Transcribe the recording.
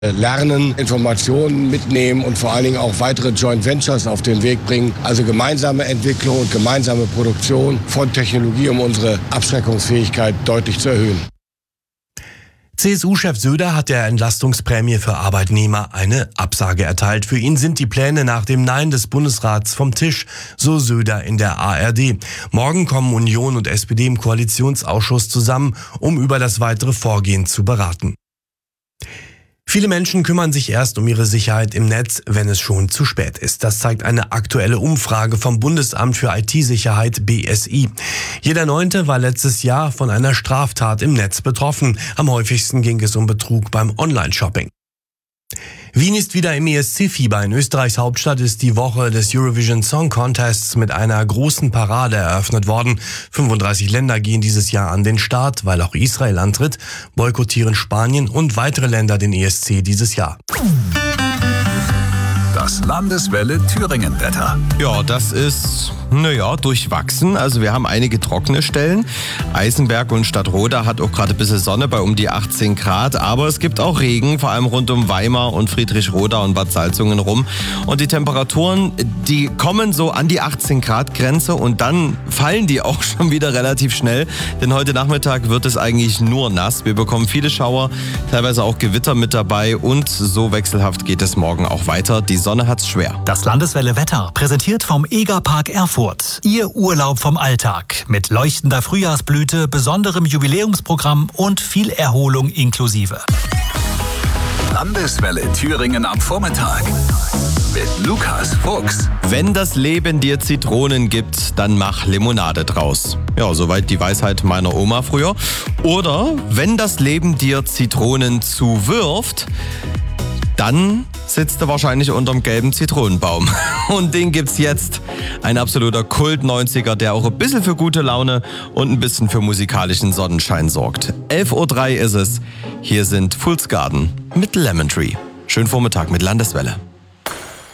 lernen, Informationen mitnehmen und vor allen Dingen auch weitere Joint Ventures auf den Weg bringen. Also gemeinsame Entwicklung und gemeinsame Produktion von Technologie, um unsere Abschreckungsfähigkeit deutlich zu erhöhen. CSU-Chef Söder hat der Entlastungsprämie für Arbeitnehmer eine Absage erteilt. Für ihn sind die Pläne nach dem Nein des Bundesrats vom Tisch, so Söder in der ARD. Morgen kommen Union und SPD im Koalitionsausschuss zusammen, um über das weitere Vorgehen zu beraten. Viele Menschen kümmern sich erst um ihre Sicherheit im Netz, wenn es schon zu spät ist. Das zeigt eine aktuelle Umfrage vom Bundesamt für IT-Sicherheit BSI. Jeder Neunte war letztes Jahr von einer Straftat im Netz betroffen. Am häufigsten ging es um Betrug beim Online-Shopping. Wien ist wieder im ESC-Fieber. In Österreichs Hauptstadt ist die Woche des Eurovision Song Contests mit einer großen Parade eröffnet worden. 35 Länder gehen dieses Jahr an den Start, weil auch Israel antritt, boykottieren Spanien und weitere Länder den ESC dieses Jahr. Das Landeswelle Thüringen-Wetter. Ja, das ist, durchwachsen. Also wir haben einige trockene Stellen. Eisenberg und Stadtroda hat auch gerade ein bisschen Sonne bei um die 18 Grad. Aber es gibt auch Regen, vor allem rund um Weimar und Friedrichroda und Bad Salzungen rum. Und die Temperaturen, die kommen so an die 18 Grad Grenze und dann fallen die auch schon wieder relativ schnell. Denn heute Nachmittag wird es eigentlich nur nass. Wir bekommen viele Schauer, teilweise auch Gewitter mit dabei. Und so wechselhaft geht es morgen auch weiter. Die Sonne hat's schwer. Das Landeswelle Wetter, präsentiert vom Egerpark Erfurt. Ihr Urlaub vom Alltag mit leuchtender Frühjahrsblüte, besonderem Jubiläumsprogramm und viel Erholung inklusive. Landeswelle Thüringen am Vormittag mit Lukas Fuchs. Wenn das Leben dir Zitronen gibt, dann mach Limonade draus. Ja, soweit die Weisheit meiner Oma früher. Oder wenn das Leben dir Zitronen zuwirft, dann sitzt er wahrscheinlich unterm gelben Zitronenbaum. Und den gibt's jetzt. Ein absoluter Kult-90er, der auch ein bisschen für gute Laune und ein bisschen für musikalischen Sonnenschein sorgt. 11:03 Uhr ist es. Hier sind Fool's Garden mit Lemon Tree. Schönen Vormittag mit Landeswelle.